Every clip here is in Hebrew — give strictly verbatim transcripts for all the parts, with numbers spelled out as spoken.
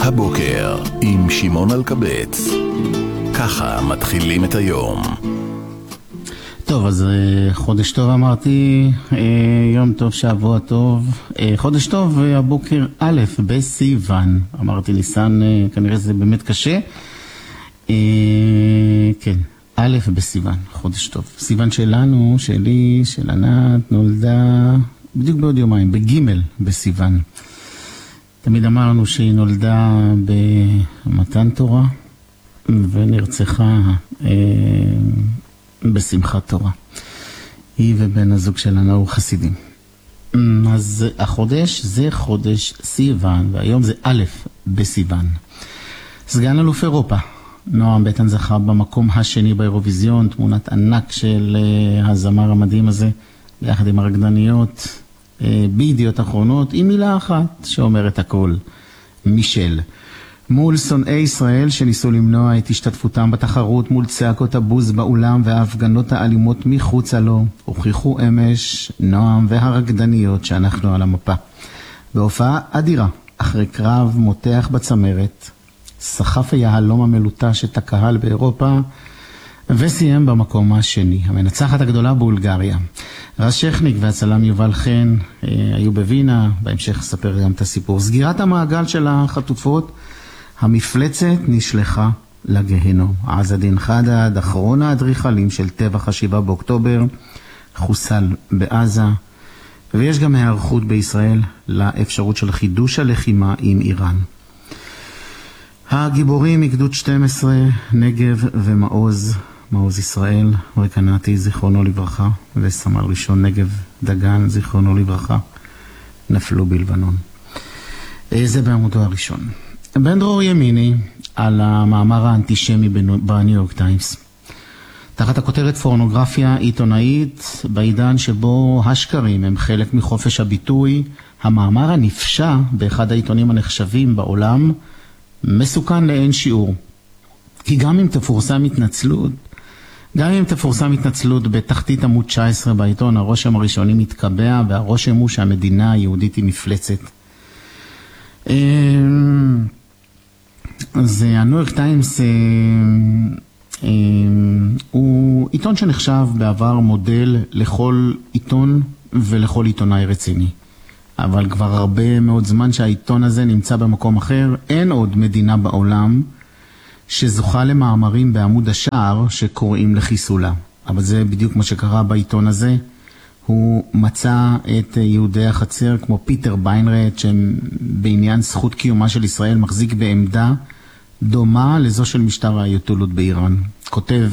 הבוקר עם שמעון אלקבץ. ככה מתחילים את היום. טוב, אז חודש טוב אמרתי, יום טוב, שבוע טוב. חודש טוב, הבוקר א' בסיוון. אמרתי ניסן, כנראה זה באמת קשה. כן, א' בסיוון, חודש טוב. סיוון שלנו, שלי, של ענת, נולדה בדיוק בעוד יומיים, בגימל בסיוון. תמיד אמרנו שהיא נולדה במתן תורה ונרצחה אה, בשמחת תורה. היא ובן הזוג שלנו הוא חסידים. אז החודש זה חודש סיוון, והיום זה א' בסיוון. סגן אלוף אירופה, נועם בטן זכה במקום השני באירוויזיון, תמונת ענק של אה, הזמר המדהים הזה, ביחד עם הרקדניות, בידיעות אחרונות, עם מילה אחת שאומרת הכל, מישל. מול שונאי ישראל שניסו למנוע את השתתפותם בתחרות, מול צעקות הבוז באולם וההפגנות האלימות מחוצה לו, הוכיחו אמש נועם והרקדניות שאנחנו על המפה. בהופעה אדירה, אחרי קרב מותח בצמרת, סחף היהלום המלוטש את הקהל באירופה, וסיים במקום השני, המנצחת הגדולה בולגריה. רז שכניק והצלם יובל חן אה, היו בווינה, בהמשך אספר גם את הסיפור. סגירת המעגל של החטופות, המפלצת נשלחה לגהנום. עז א-דין חדד, אחרון האדריכלים של טבח השבעה באוקטובר, חוסל בעזה, ויש גם הערכות בישראל לאפשרות של חידוש הלחימה עם איראן. הגיבורים מגדוד שתים עשרה, נגב ומעוז, מעוז ישראל, רקנתי זיכרונו לברכה, וסמל ראשון נגב דגן זיכרונו לברכה, נפלו בלבנון. זה בעמודו הראשון. בן דרור ימיני על המאמר האנטישמי בניו יורק טיימס. תחת הכותרת פורנוגרפיה עיתונאית, בעידן שבו השקרים הם חלק מחופש הביטוי, המאמר הנפשע באחד העיתונים הנחשבים בעולם, מסוכן לאין שיעור. כי גם אם תפורסם התנצלות, גם אם תפורסם התנצלות בתחתית עמוד תשע עשרה בעיתון, הרושם הראשוני מתקבע, והרושם הוא שהמדינה היהודית היא מפלצת. אז הניו יורק טיימס הוא עיתון שנחשב בעבר מודל לכל עיתון ולכל עיתונאי רציני. אבל כבר הרבה מאוד זמן שהעיתון הזה נמצא במקום אחר, אין עוד מדינה בעולם שזוכה למאמרים בעמוד השער שקוראים לחיסולה. אבל זה בדיוק מה שקרה בעיתון הזה. הוא מצא את יהודי החצר כמו פיטר ביינרט, שבעניין זכות קיומה של ישראל מחזיק בעמדה דומה לזו של משטר האייתולות באיראן. כותב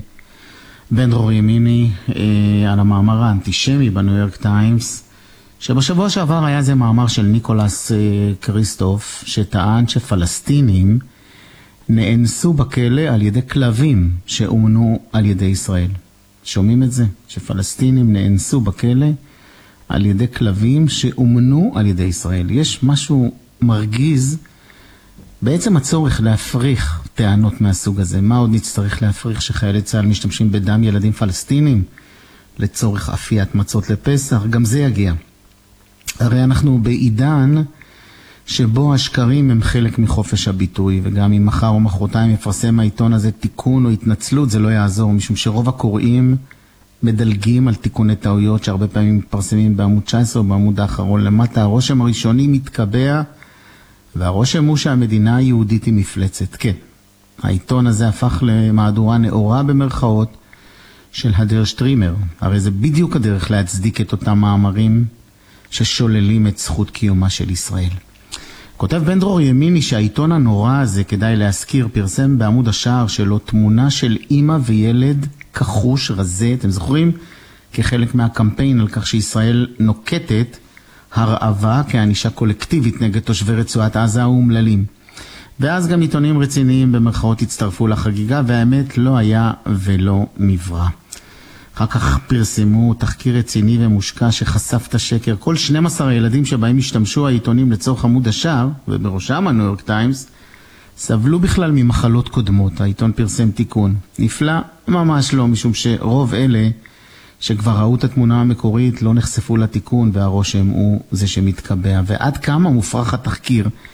בן דרור ימיני על המאמר האנטישמי בניו יורק טיימס, שבשבוע שעבר היה זה מאמר של ניקולס קריסטוף, שטען שפלסטינים נאנסו בכלא על ידי כלבים שאומנו על ידי ישראל. שומעים את זה? שפלסטינים נאנסו בכלא על ידי כלבים שאומנו על ידי ישראל. יש משהו מרגיז, בעצם הצורך להפריך טענות מהסוג הזה. מה עוד נצטרך להפריך שחיילי צה"ל משתמשים בדם ילדים פלסטינים לצורך אפיית מצות לפסח? גם זה יגיע. הרי אנחנו בעידן שבו השקרים הם חלק מחופש הביטוי, וגם אם מחר או מחרתיים יפרסם העיתון הזה תיקון או התנצלות, זה לא יעזור, משום שרוב הקוראים מדלגים על תיקוני טעויות שהרבה פעמים מתפרסמים בעמוד תשע עשרה או בעמוד האחרון למטה. הרושם הראשוני מתקבע, והרושם הוא שהמדינה היהודית היא מפלצת. כן, העיתון הזה הפך למהדורה נאורה במרכאות של הדר שטרימר. הרי זה בדיוק הדרך להצדיק את אותם מאמרים ששוללים את זכות קיומה של ישראל. כותב בן דרור ימיני שהעיתון הנורא הזה, כדאי להזכיר, פרסם בעמוד השער שלו תמונה של אמא וילד כחוש רזה, אתם זוכרים? כחלק מהקמפיין על כך שישראל נוקטת הרעבה כענישה קולקטיבית נגד תושבי רצועת עזה ומללים. ואז גם עיתונים רציניים במרכאות הצטרפו לחגיגה, והאמת לא היה ולא נברא. אחר כך פרסמו תחקיר רציני ומושקע שחשף את השקר. כל שנים עשר הילדים שבהם השתמשו העיתונים לצורך עמוד השער, ובראשם הניו יורק טיימס, סבלו בכלל ממחלות קודמות. העיתון פרסם תיקון. נפלא? ממש לא, משום שרוב אלה שכבר ראו את התמונה המקורית לא נחשפו לתיקון, והרושם הוא זה שמתקבע. ועד כמה מופרך התחקיר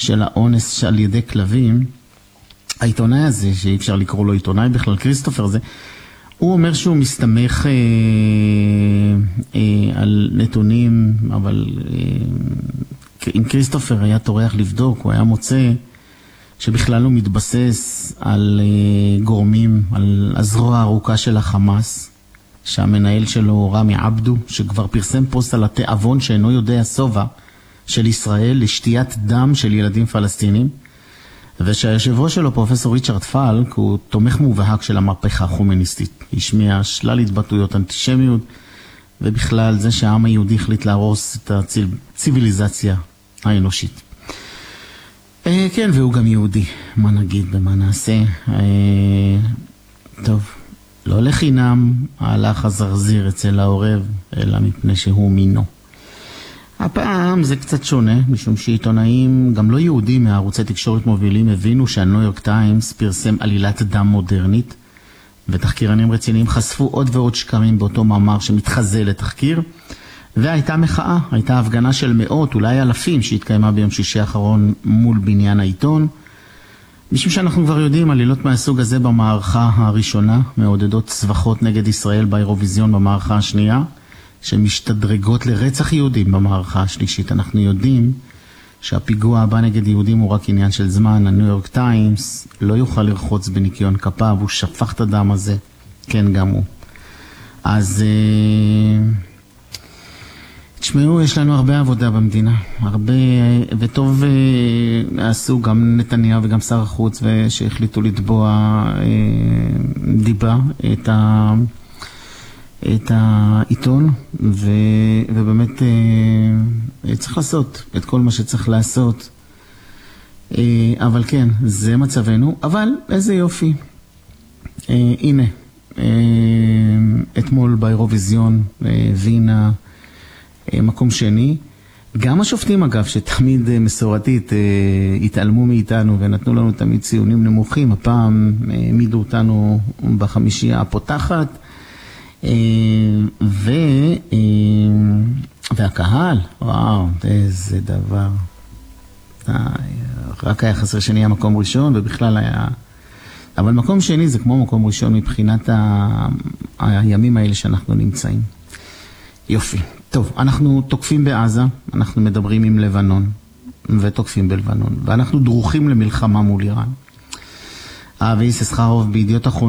של האונס על ידי כלבים, העיתונאי הזה, שאי אפשר לקרוא לו עיתונאי בכלל, כריסטופר זה, הוא אומר שהוא מסתמך אה, אה, על נתונים, אבל אה, אם כריסטופר היה תורח לבדוק, הוא היה מוצא שבכלל הוא מתבסס על אה, גורמים, על הזרוע הארוכה של החמאס, שהמנהל שלו רמי עבדו, שכבר פרסם פוסט על התיאבון שאינו יודע סובה של ישראל לשתיית דם של ילדים פלסטינים, ושהיושב ראש שלו, פרופסור ריצ'רד פלק, הוא תומך מובהק של המהפכה החומייניסטית. השמיע שלל התבטאויות אנטישמיות, ובכלל זה שהעם היהודי החליט להרוס את הציביליזציה האנושית. אה, כן, והוא גם יהודי. מה נגיד ומה נעשה? אה, טוב, לא לחינם הלך הזרזיר אצל העורב, אלא מפני שהוא מינו. הפעם זה קצת שונה, משום שעיתונאים, גם לא יהודים מהערוצי תקשורת מובילים, הבינו שהניו יורק טיימס פרסם עלילת דם מודרנית, ותחקירנים רציניים חשפו עוד ועוד שקרים באותו מאמר שמתחזה לתחקיר, והייתה מחאה, הייתה הפגנה של מאות, אולי אלפים, שהתקיימה ביום שישי האחרון מול בניין העיתון, משום שאנחנו כבר יודעים עלילות מהסוג הזה במערכה הראשונה, מעודדות צווחות נגד ישראל באירוויזיון במערכה השנייה, שמשתדרגות לרצח יהודים במערכה השלישית. אנחנו יודעים שהפיגוע הבא נגד יהודים הוא רק עניין של זמן. הניו יורק טיימס לא יוכל לרחוץ בניקיון כפיו, הוא שפך את הדם הזה, כן גם הוא. אז תשמעו, יש לנו הרבה עבודה במדינה, הרבה, וטוב עשו גם נתניהו וגם שר החוץ, שהחליטו לתבוע דיבה את ה... את העיתון, ו... ובאמת אה, צריך לעשות את כל מה שצריך לעשות. אה, אבל כן, זה מצבנו. אבל איזה יופי. אה, הנה, אה, אתמול באירוויזיון, אה, וינה, אה, מקום שני. גם השופטים אגב, שתמיד אה, מסורתית, אה, התעלמו מאיתנו ונתנו לנו תמיד ציונים נמוכים, הפעם אה, העמידו אותנו בחמישייה הפותחת, ו... והקהל, וואו, איזה דבר. רק היה חסר שני המקום ראשון, ובכלל היה... אבל מקום שני זה כמו מקום ראשון מבחינת ה... הימים האלה שאנחנו נמצאים. יופי. טוב, אנחנו תוקפים בעזה, אנחנו מדברים עם לבנון, ותוקפים בלבנון, ואנחנו דרוכים למלחמה מול איראן. אבי יששכרוב בידיעות אחרונות,